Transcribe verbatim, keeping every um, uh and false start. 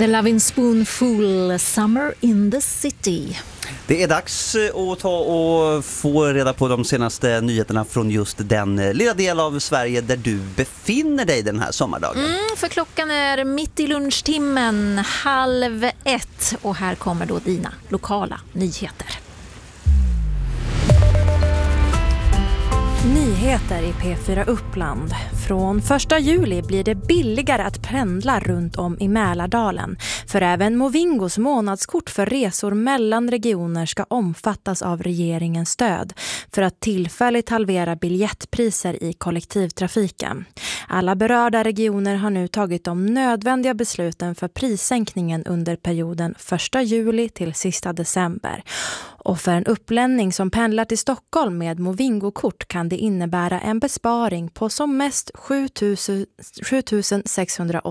The Loving Spoonful, Summer in the City. Det är dags att ta och få reda på de senaste nyheterna från just den lilla del av Sverige där du befinner dig den här sommardagen. Mm, för klockan är mitt i lunchtimmen, halv ett. Och här kommer då dina lokala nyheter. Nyheter i P fyra Uppland. Från första juli blir det billigare att pendla runt om i Mälardalen. För även Movingos månadskort för resor mellan regioner ska omfattas av regeringens stöd för att tillfälligt halvera biljettpriser i kollektivtrafiken. Alla berörda regioner har nu tagit de nödvändiga besluten för prissänkningen under perioden första juli till sista december. Och för en upplänning som pendlar till Stockholm med Movingo-kort kan det innebära en besparing på som mest sju tusen sexhundraåttio